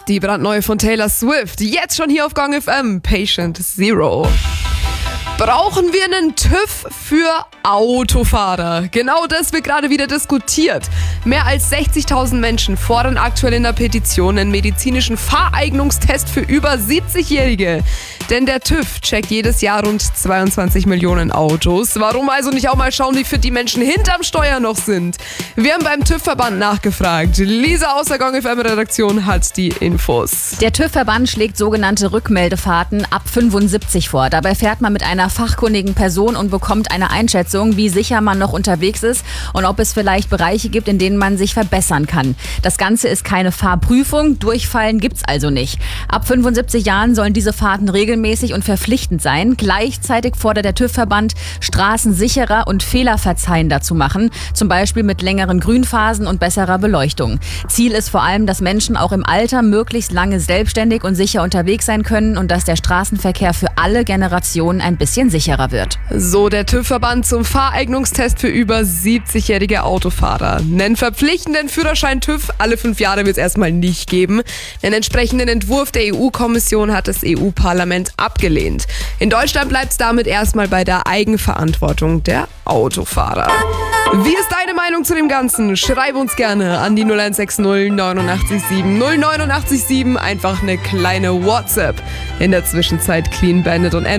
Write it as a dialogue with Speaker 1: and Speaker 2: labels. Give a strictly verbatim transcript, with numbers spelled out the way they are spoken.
Speaker 1: Die brandneue von Taylor Swift, jetzt schon hier auf Gong F M, Patient Zero. Brauchen wir einen TÜV für Autofahrer? Genau das wird gerade wieder diskutiert. Mehr als sechzigtausend Menschen fordern aktuell in der Petition einen medizinischen Fahreignungstest für über siebzigjährige. Denn der TÜV checkt jedes Jahr rund zweiundzwanzig Millionen Autos. Warum also nicht auch mal schauen, wie fit die Menschen hinterm Steuer noch sind? Wir haben beim TÜV-Verband nachgefragt. Lisa aus der Gong F M-Redaktion hat die Infos.
Speaker 2: Der TÜV-Verband schlägt sogenannte Rückmeldefahrten ab fünfundsiebzig vor. Dabei fährt man mit einer fachkundigen Person und bekommt eine Einschätzung, wie sicher man noch unterwegs ist und ob es vielleicht Bereiche gibt, in denen man sich verbessern kann. Das Ganze ist keine Fahrprüfung, Durchfallen gibt's also nicht. Ab fünfundsiebzig Jahren sollen diese Fahrten regelmäßig und verpflichtend sein. Gleichzeitig fordert der TÜV-Verband, Straßen sicherer und fehlerverzeihender zu machen, zum Beispiel mit längeren Grünphasen und besserer Beleuchtung. Ziel ist vor allem, dass Menschen auch im Alter möglichst lange selbstständig und sicher unterwegs sein können und dass der Straßenverkehr für alle Generationen ein bisschen sicherer wird.
Speaker 1: So der TÜV-Verband zum Fahreignungstest für über siebzigjährige Autofahrer. Einen verpflichtenden Führerschein TÜV alle fünf Jahre wird es erstmal nicht geben. Den entsprechenden Entwurf der E U-Kommission hat das E U-Parlament abgelehnt. In Deutschland bleibt es damit erstmal bei der Eigenverantwortung der Autofahrer. Wie ist deine Meinung zu dem Ganzen? Schreib uns gerne an die null eins sechs null neun acht sieben null neun acht sieben. Einfach eine kleine WhatsApp. In der Zwischenzeit Clean Bandit und